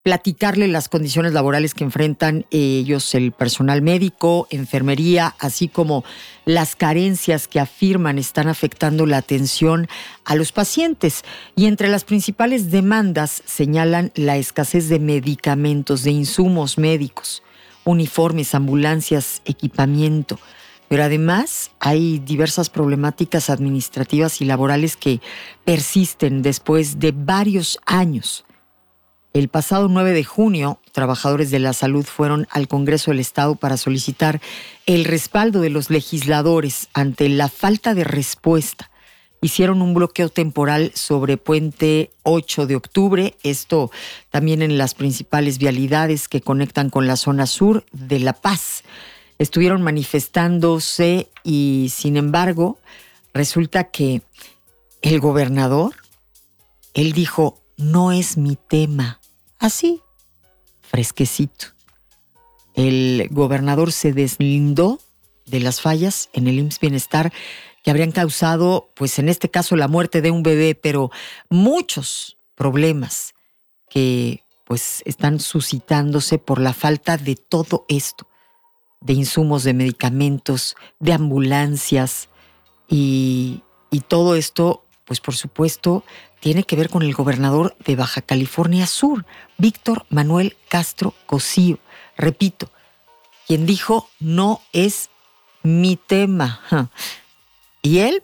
platicarle las condiciones laborales que enfrentan ellos, el personal médico, enfermería, así como las carencias que afirman están afectando la atención a los pacientes. Y entre las principales demandas señalan la escasez de medicamentos, de insumos médicos, uniformes, ambulancias, equipamiento. Pero además hay diversas problemáticas administrativas y laborales que persisten después de varios años. El pasado 9 de junio, trabajadores de la salud fueron al Congreso del Estado para solicitar el respaldo de los legisladores ante la falta de respuesta. Hicieron un bloqueo temporal sobre Puente 8 de octubre, esto también en las principales vialidades que conectan con la zona sur de La Paz. Estuvieron manifestándose y, sin embargo, resulta que el gobernador, él dijo, no es mi tema. Así, fresquecito. El gobernador se deslindó de las fallas en el IMSS Bienestar que habrían causado, pues en este caso, la muerte de un bebé, pero muchos problemas que pues están suscitándose por la falta de todo esto, de insumos, de medicamentos, de ambulancias y todo esto, pues por supuesto, tiene que ver con el gobernador de Baja California Sur, Víctor Manuel Castro Cosío. Repito, quien dijo, no es mi tema. Y él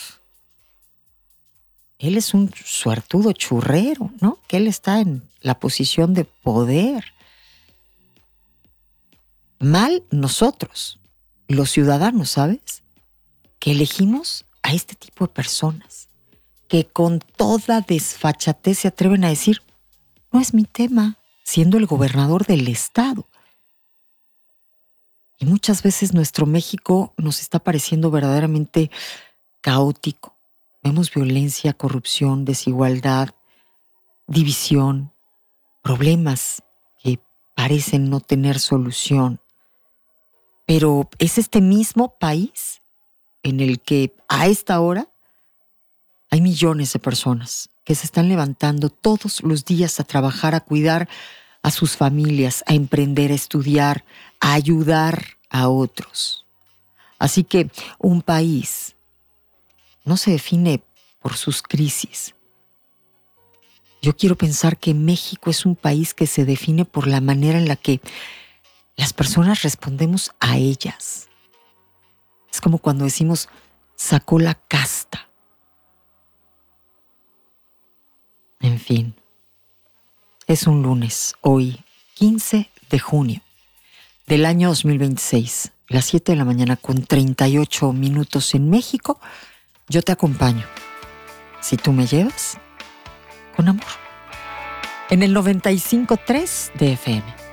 es un suertudo churrero, ¿no? Que él está en la posición de poder. Mal nosotros, los ciudadanos, ¿sabes? Que elegimos a este tipo de personas que con toda desfachatez se atreven a decir, no es mi tema, siendo el gobernador del estado. Y muchas veces nuestro México nos está pareciendo verdaderamente caótico. Vemos violencia, corrupción, desigualdad, división, problemas que parecen no tener solución. Pero es este mismo país en el que a esta hora hay millones de personas que se están levantando todos los días a trabajar, a cuidar a sus familias, a emprender, a estudiar, a ayudar a otros. Así que un país no se define por sus crisis. Yo quiero pensar que México es un país que se define por la manera en la que las personas respondemos a ellas. Es como cuando decimos, sacó la casta. En fin, es un lunes, hoy, 15 de junio del año 2026, las 7 de la mañana con 38 minutos en México. Yo te acompaño, si tú me llevas, con amor, en el 95.3 de FM.